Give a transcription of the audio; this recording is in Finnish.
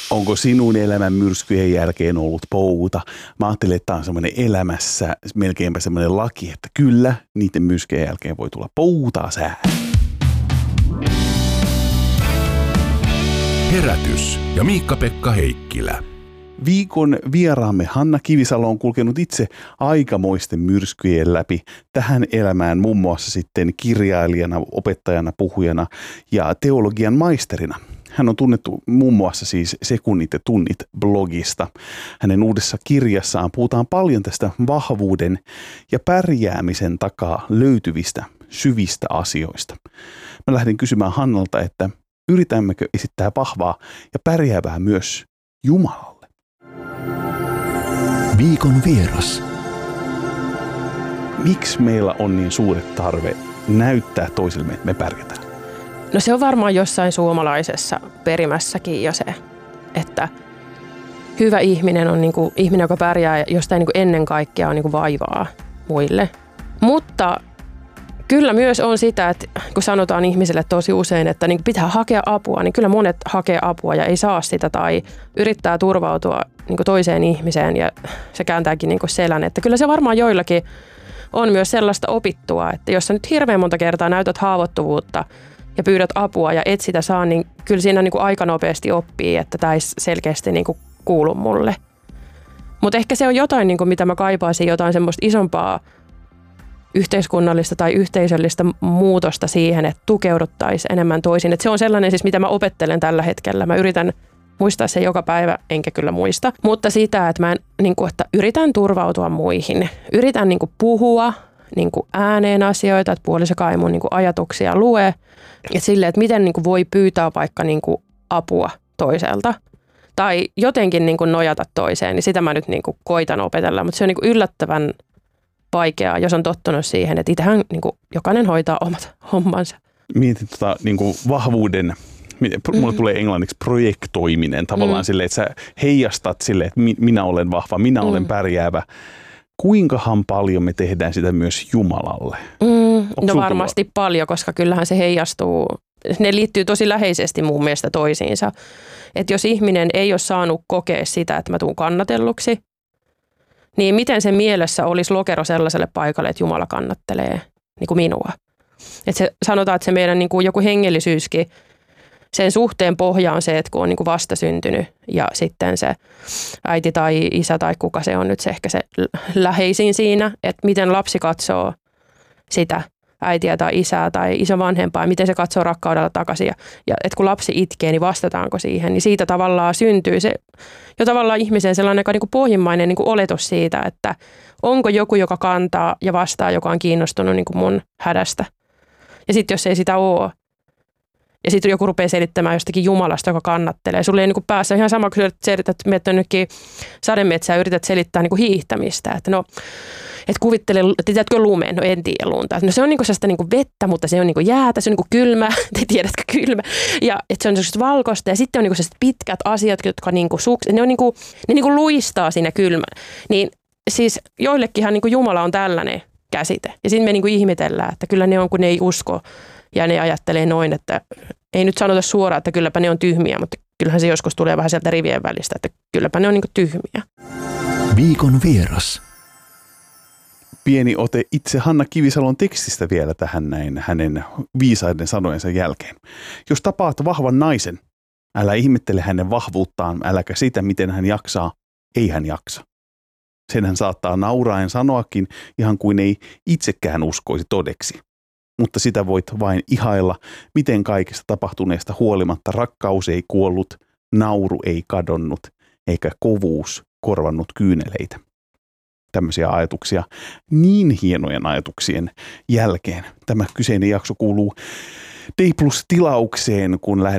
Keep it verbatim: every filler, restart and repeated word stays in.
Onko sinun elämän myrskyjen jälkeen ollut pouta? Mä ajattelin, että tämä on semmoinen elämässä melkeinpä semmoinen laki, että kyllä, niiden myrskyjen jälkeen voi tulla poutaa sää. Herätys ja Miikka-Pekka Heikkilä. Viikon vieraamme Hanna Kivisalo on kulkenut itse aikamoisten myrskyjen läpi tähän elämään muun muassa sitten kirjailijana, opettajana, puhujana ja teologian maisterina. Hän on tunnettu muun muassa siis Sekunnit ja tunnit blogista. Hänen uudessa kirjassaan puhutaan paljon tästä vahvuuden ja pärjäämisen takaa löytyvistä syvistä asioista. Mä lähdin kysymään Hannalta, että yritämmekö esittää vahvaa ja pärjäävää myös Jumalalle? Viikon vieras. Miksi meillä on niin suuri tarve näyttää toisillemme, että me pärjätään? No se on varmaan jossain suomalaisessa perimässäkin jo se, että hyvä ihminen on niin kuin ihminen, joka pärjää jostain niin kuin ennen kaikkea on niin kuin vaivaa muille. Mutta kyllä myös on sitä, että kun sanotaan ihmisille tosi usein, että niin pitää hakea apua, niin kyllä monet hakee apua ja ei saa sitä tai yrittää turvautua niin kuin toiseen ihmiseen ja se kääntääkin niin kuin selän. Että kyllä se varmaan joillakin on myös sellaista opittua, että jos sä nyt hirveän monta kertaa näytät haavoittuvuutta ja pyydät apua ja et sitä saa, niin kyllä siinä niin kuin aika nopeasti oppii, että tämä ei selkeästi niin kuin kuulu mulle. Mutta ehkä se on jotain, niin kuin mitä mä kaipaisin, jotain semmoista isompaa yhteiskunnallista tai yhteisöllistä muutosta siihen, että tukeuduttaisiin enemmän toisiin. Että se on sellainen siis, mitä mä opettelen tällä hetkellä. Mä yritän muistaa se joka päivä, enkä kyllä muista. Mutta sitä, että mä niin kuin, että yritän turvautua muihin. Yritän niin kuin, puhua niin kuin ääneen asioita, että puolisokaan ei mun niin kuin, ajatuksia lue. Ja silleen, että miten niin kuin, voi pyytää vaikka niin kuin, apua toiselta. Tai jotenkin niin kuin, nojata toiseen. Niin sitä mä nyt niin kuin, koitan opetella. Mutta se on niin kuin, yllättävän vaikeaa, jos on tottunut siihen, että itsehän niin kuin, jokainen hoitaa omat hommansa. Mietin tota niin kuin vahvuuden, mulle mm. tulee englanniksi projektoiminen tavallaan mm. silleen, että sä heijastat silleen, että minä olen vahva, minä mm. olen pärjäävä. Kuinkahan paljon me tehdään sitä myös Jumalalle? Mm, no varmasti tulla? Paljon, koska kyllähän se heijastuu, ne liittyy tosi läheisesti mun mielestä toisiinsa. Että jos ihminen ei ole saanut kokea sitä, että mä tuun kannatelluksi, niin miten se mielessä olisi lokero sellaiselle paikalle, että Jumala kannattelee niin kuin minua. Että se, sanotaan, että se meidän niin kuin joku hengellisyyskin, sen suhteen pohja on se, että kun on niin kuin vastasyntynyt ja sitten se äiti tai isä tai kuka se on nyt se ehkä se läheisin siinä, että miten lapsi katsoo sitä äitiä tai isää tai isovanhempaa ja miten se katsoo rakkaudella takaisin. Ja, ja että kun lapsi itkee, niin vastataanko siihen, niin siitä tavallaan syntyy se jo tavallaan ihmisen sellainen niin kuin pohjimmainen niin kuin oletus siitä, että onko joku, joka kantaa ja vastaa, joka on kiinnostunut niin kuin mun hädästä. Ja sitten jos ei sitä ole, ja sitten joku rupeaa selittämään jostakin Jumalasta, joka kannattelee. Sulla ei niin kuin päässä ihan sama, kun sä yrität mennä jonnekin sademetsään ja yrität selittää niin kuin hiihtämistä. Että no, että kuvittele, että tiedätkö lumeen? No en tiedä lunta. No se on niin kuin sellaista niin kuin vettä, mutta se on niin kuin jäätä, se on niin kuin kylmä. Te tiedätkö kylmä? Ja että se on sellaista valkoista ja sitten on niin kuin sellaiset pitkät asiat, jotka niin kuin suks, ne, on niin kuin, ne niin kuin luistaa siinä kylmä. Niin siis joillekinhan niin kuin Jumala on tällainen käsite. Ja sitten me niin kuin ihmetellään, että kyllä ne on, kun ne ei usko. Ja ne ajattelee noin, että ei nyt sanota suoraan, että kylläpä ne on tyhmiä, mutta kyllähän se joskus tulee vähän sieltä rivien välistä, että kylläpä ne on niin kuin tyhmiä. Viikon vieras. Pieni ote itse Hanna Kivisalon tekstistä vielä tähän näin hänen viisaiden sanojensa jälkeen. Jos tapaat vahvan naisen, älä ihmettele hänen vahvuuttaan, äläkä sitä, miten hän jaksaa, ei hän jaksa. Sen hän saattaa nauraen sanoakin, ihan kuin ei itsekään uskoisi todeksi. Mutta sitä voit vain ihailla, miten kaikesta tapahtuneesta huolimatta rakkaus ei kuollut, nauru ei kadonnut, eikä kovuus korvannut kyyneleitä. Tämmöisiä ajatuksia, niin hienojen ajatuksien jälkeen. Tämä kyseinen jakso kuuluu D plus -tilaukseen, kun lähdetään